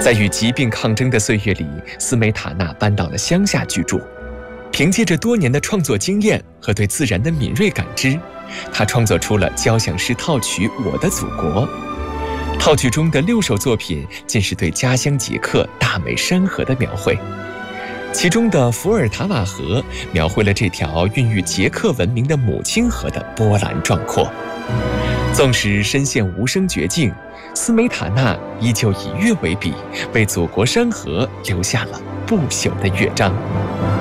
在与疾病抗争的岁月里，斯梅塔纳搬到了乡下居住。凭借着多年的创作经验和对自然的敏锐感知，他创作出了交响诗套曲《我的祖国》。套曲中的6首作品尽是对家乡捷克大美山河的描绘。其中的《伏尔塔瓦河》描绘了这条孕育捷克文明的母亲河的波澜壮阔。纵使身陷无声绝境，斯梅塔纳依旧以乐为笔，为祖国山河留下了不朽的乐章。